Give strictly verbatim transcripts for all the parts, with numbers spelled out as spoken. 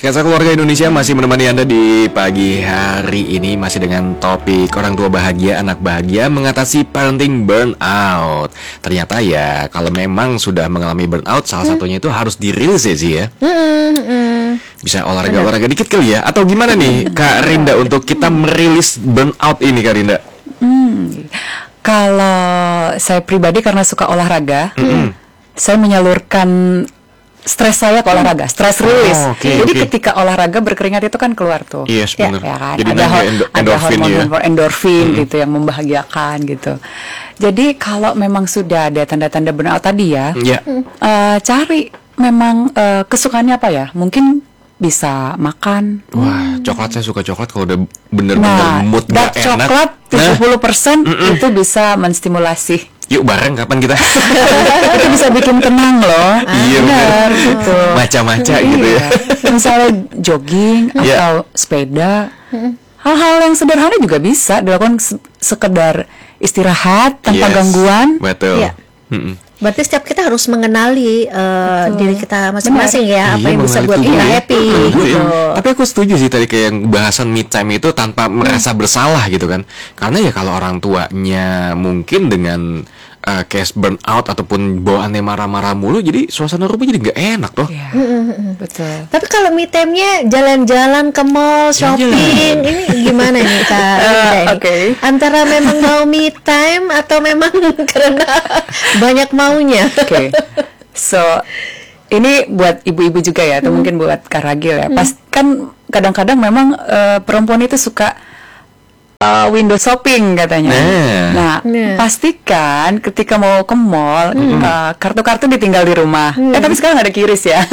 Sketsa Keluarga Indonesia masih menemani Anda di pagi hari ini, masih dengan topik orang tua bahagia, anak bahagia, mengatasi parenting burnout. Ternyata ya, kalau memang sudah mengalami burnout, salah satunya itu harus dirilis ya sih ya. Bisa olahraga-olahraga dikit kali ya. Atau gimana nih Kak Rinda untuk kita merilis burnout ini Kak Rinda? Hmm. Kalau saya pribadi karena suka olahraga, mm-hmm. saya menyalurkan stres saya ke olahraga, stress release. Oh, okay, Jadi okay. ketika olahraga berkeringat itu kan keluar tuh. Yes, ya, benar. Ya kan? Jadi ada, ho- endo- ada hormon ya? endorfin mm-hmm. gitu yang membahagiakan gitu. Jadi kalau memang sudah ada tanda-tanda burnout tadi ya, yeah. uh, cari memang uh, kesukaannya apa ya? Mungkin bisa makan. Wah, coklat saya suka coklat kalau udah bener-bener nah, mood gak enak. Coklat tujuh puluh persen nah. itu bisa menstimulasi. Yuk bareng kapan kita? Itu bisa bikin tenang loh. Iya benar gitu. Maca-maca gitu ya. Misalnya jogging atau yeah. sepeda. Hal-hal yang sederhana juga bisa dilakukan sekedar istirahat tanpa yes. gangguan. Betul. Ya. Berarti setiap kita harus mengenali uh, diri kita masing-masing ya, apa iya, yang bisa buat kita ya. happy uh, gitu. Iya. Tapi aku setuju sih tadi kayak yang bahasan me time itu tanpa hmm. merasa bersalah gitu kan. Karena ya kalau orang tuanya mungkin dengan uh, case burnout ataupun bawaannya marah-marah mulu, jadi suasana rumah jadi nggak enak toh. Iya. Betul. Tapi kalau me time-nya jalan-jalan ke mall, shopping, ini gimana nih Kak? Uh, Oke. Okay. Antara memang mau me time atau memang karena banyak maunya. Oke. Okay. So ini buat ibu-ibu juga ya, atau hmm. mungkin buat Kak Ragil ya. Pas hmm. kan kadang-kadang memang uh, perempuan itu suka uh, window shopping katanya. Nah, nah yeah. pastikan ketika mau ke mall hmm. uh, kartu-kartu ditinggal di rumah. Hmm. Eh tapi sekarang ada kiris ya.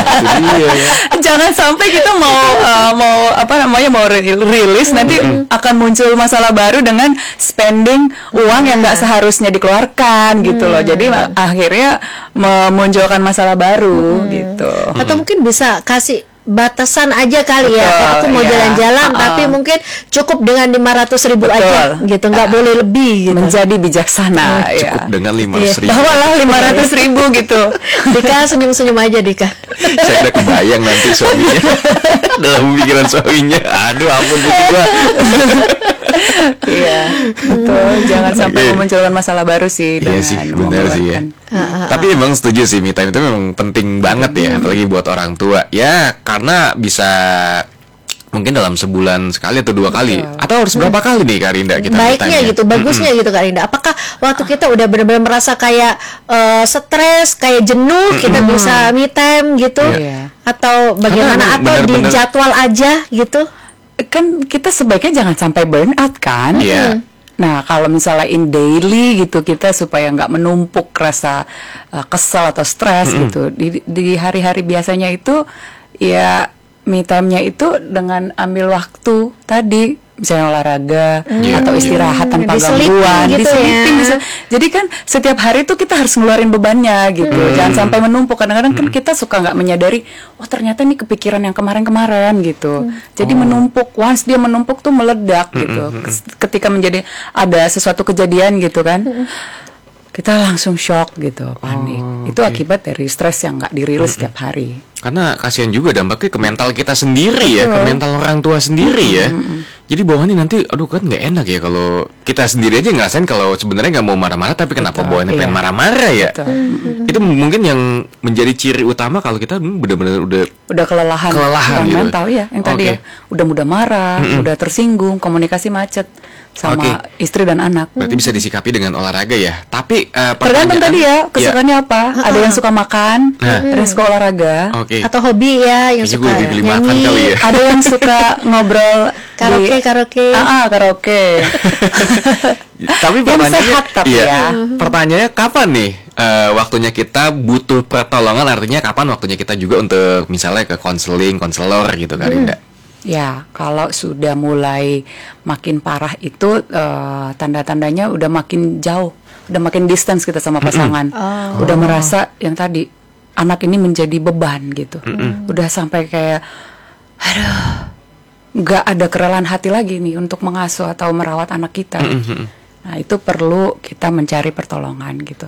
Jangan sampai kita mau uh, mau apa namanya mau rilis hmm. nanti hmm. akan muncul masalah baru dengan spending uang yang nggak seharusnya dikeluarkan hmm. gitu loh. Jadi hmm. akhirnya memunculkan masalah baru hmm. gitu. Atau mungkin bisa kasih batasan aja kali. Betul, ya aku mau ya. jalan-jalan uh-uh. tapi mungkin cukup dengan lima ratus ribu Betul. aja gitu, nggak uh, boleh lebih gitu. Menjadi bijaksana uh, ya. Cukup dengan lima ratus ribu bawalah lima ratus ribu gitu. Dika senyum-senyum aja Dika. Saya udah kebayang nanti suaminya dalam pikiran suaminya, aduh ampun gitu gua. Iya, betul. Jangan sampai okay. memunculkan masalah baru sih. Iya sih, benar sih ya. Uh, uh, Tapi emang setuju sih, me time itu memang penting banget ya, apalagi buat orang tua. Ya, karena bisa mungkin dalam sebulan sekali atau dua kali, betul. Atau harus berapa hmm. kali nih Kak Rinda kita baiknya gitu, bagusnya mm-hmm. gitu Kak Rinda. Apakah waktu kita udah benar-benar merasa kayak uh, stres, kayak jenuh, mm-hmm. kita bisa me time gitu, yeah. atau bagaimana? Atau di jadwal aja gitu? Kan kita sebaiknya jangan sampai burn out kan. Yeah. Nah kalau misalnya in daily gitu kita supaya nggak menumpuk rasa uh, kesel atau stres mm-hmm. gitu di, di hari-hari biasanya itu ya me time-nya itu dengan ambil waktu tadi misalnya olahraga mm. atau istirahat mm. tanpa gangguan, gitu diselipin. Ya. Jadi kan setiap hari tuh kita harus ngeluarin bebannya gitu, mm. jangan sampai menumpuk. Kadang-kadang mm. kan kita suka nggak menyadari, oh ternyata ini kepikiran yang kemarin-kemarin gitu. Mm. Jadi oh. menumpuk, once dia menumpuk tuh meledak mm. gitu. Ketika menjadi ada sesuatu kejadian gitu kan. Mm. Kita langsung shock gitu, panik. Oh, itu okay. akibat dari stres yang nggak dirilis mm-hmm. setiap hari. Karena kasihan juga dampaknya ke mental kita sendiri ya, ke mental orang tua sendiri ya. Mm-hmm. Jadi bawaannya nanti, aduh kan nggak enak ya kalau kita sendiri aja ngerasain kalau sebenarnya nggak mau marah-marah, tapi kenapa Betul, bawaannya iya. pengen marah-marah ya? Mm-hmm. Itu mungkin yang menjadi ciri utama kalau kita benar-benar udah udah kelelahan, kelelahan gitu. Mental ya, yang tadi okay. ya, udah mudah marah, mm-hmm. udah tersinggung, komunikasi macet sama okay. istri dan anak. Berarti bisa disikapi dengan olahraga ya. Tapi uh, tergantung tadi ya kesukaannya ya. apa. Uh-huh. Ada yang suka makan, nah. ada yang suka olahraga, okay. atau hobi ya yang suka ya. nyanyi. Kali ya. Ada yang suka ngobrol karaoke, di, karaoke. Ah, ah karaoke. Tapi pertanyaannya, sehat tapi iya, ya. Pertanyaannya kapan nih uh, waktunya kita butuh pertolongan? Artinya kapan waktunya kita juga untuk misalnya ke konseling, konselor gitu Kak Rinda? Hmm. Ya, kalau sudah mulai makin parah itu uh, tanda-tandanya udah makin jauh, udah makin distance kita sama pasangan, oh. udah merasa yang tadi anak ini menjadi beban gitu, mm-mm. udah sampai kayak, aduh, nggak ada kerelaan hati lagi nih untuk mengasuh atau merawat anak kita. Mm-hmm. Nah itu perlu kita mencari pertolongan gitu.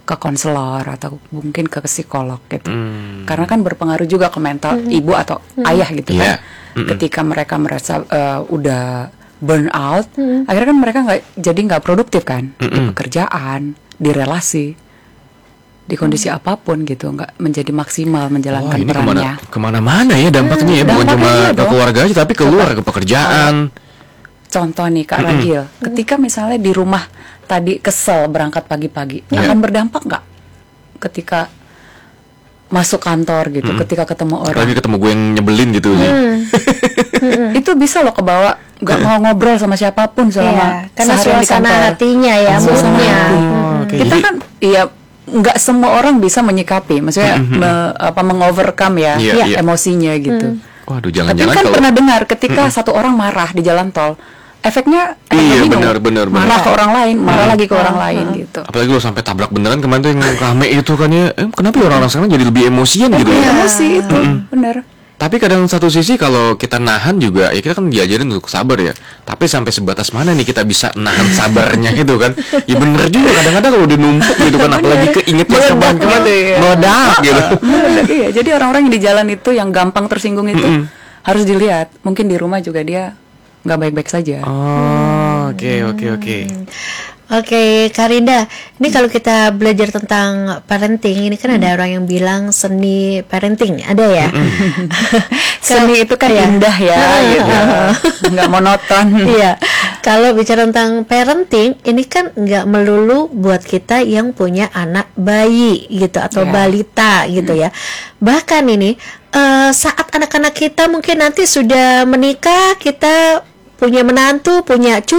ke konselor atau mungkin ke psikolog gitu. Hmm. Karena kan berpengaruh juga ke mental ibu atau ayah gitu Yeah. kan. Ketika mereka merasa uh, udah burn out, akhirnya kan mereka nggak jadi nggak produktif kan di pekerjaan, di relasi, di kondisi apapun gitu, nggak menjadi maksimal menjalankan Wah, ini perannya. kemana, kemana-mana ya dampaknya ya, bukan dampaknya cuma iya ke dong. keluarga aja, tapi keluar ke pekerjaan. Contoh nih Kak Ragil, ketika misalnya di rumah tadi kesel berangkat pagi-pagi, Yeah. akan berdampak nggak ketika masuk kantor gitu, ketika ketemu orang? Lagi ketemu gue yang nyebelin gitu sih. Itu bisa loh kebawa, nggak mau ngobrol sama siapapun Iya, selama karena seharian di suasana kantor. hatinya ya, Suasana moodnya. hati. Oh, oke. Kita Jadi- kan, iya nggak semua orang bisa menyikapi, maksudnya me- apa mengovercome ya Iya, iya. emosinya gitu. Waduh, Tapi jangan-jangan kan kalau pernah dengar ketika satu orang marah di jalan tol, efeknya efek Iya, domino. benar, benar, benar. marah ke orang lain, marah lagi ke orang lain gitu. apalagi lo sampai tabrak beneran kemarin tuh yang rame itu kan ya, eh, kenapa ya orang-orang sekarang jadi lebih emosian gitu ya? Emosi itu, benar. Tapi kadang satu sisi kalau kita nahan juga, ya kita kan diajarin untuk sabar ya. Tapi sampai sebatas mana nih kita bisa nahan sabarnya gitu kan? Ya bener juga, kadang-kadang kalau udah numpuk gitu kan, apalagi keinget masa Meledak kemarin gitu ya. meledak gitu. Meledak, iya. Jadi orang-orang yang di jalan itu yang gampang tersinggung itu harus dilihat. Mungkin di rumah juga dia nggak baik-baik saja. Oh, oke oke oke. Oke, Karinda, ini kalau kita belajar tentang parenting, ini kan ada orang yang bilang seni parenting, ada ya? Seni itu kan Iya. indah ya, gitu. Nggak monoton. Iya, kalau bicara tentang parenting, ini kan nggak melulu buat kita yang punya anak bayi gitu atau Ya. balita gitu ya. Bahkan ini eh, saat anak-anak kita mungkin nanti sudah menikah, kita punya menantu, punya cucu.